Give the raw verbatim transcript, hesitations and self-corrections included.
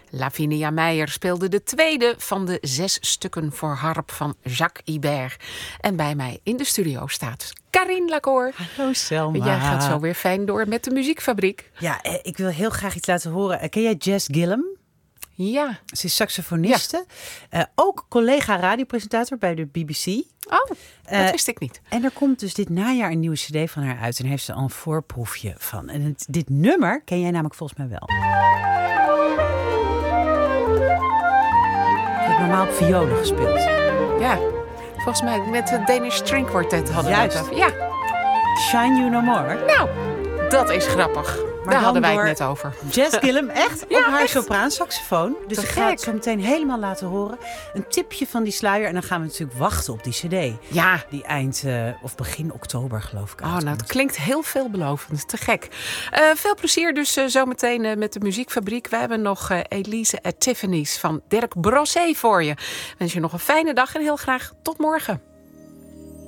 Lavinia Meijer speelde de tweede van de zes stukken voor harp van Jacques Ibert. En bij mij in de studio staat Carine Lacour. Hallo Selma. Jij gaat zo weer fijn door met de muziekfabriek. Ja, ik wil heel graag iets laten horen. Ken jij Jess Gillum? Ja. Ze is saxofoniste. Ja. Uh, ook collega radiopresentator bij de B B C. Oh, dat uh, wist ik niet. En er komt dus dit najaar een nieuwe cd van haar uit. En heeft ze al een voorproefje van. En het, dit nummer ken jij namelijk volgens mij wel. Ik heb normaal op violen gespeeld. Ja, volgens mij met het Danish String Quartet hadden we het over. Ja. Shine You No More. Nou, dat is grappig. Maar daar hadden wij het net over. Jess Gillum, echt? Ja, op haar echt. sopraansaxofoon. Dus Te ik ga het gek. zo meteen helemaal laten horen. Een tipje van die sluier. En dan gaan we natuurlijk wachten op die cd. Ja. Die eind uh, of begin oktober geloof ik Oh, uitkomt. nou, het klinkt heel veelbelovend. Te gek. Uh, veel plezier dus uh, zometeen uh, met de muziekfabriek. We hebben nog uh, Elise at Tiffany's van Dirk Brosset voor je. Wens je nog een fijne dag en heel graag tot morgen.